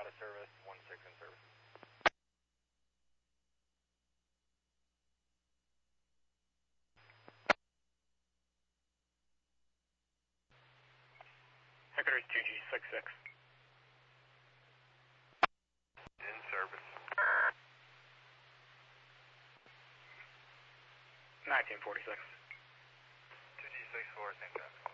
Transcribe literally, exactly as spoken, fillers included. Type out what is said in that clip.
out of service, one six in service. Hector two G six six. In service. nineteen forty-six. two G six four, same time.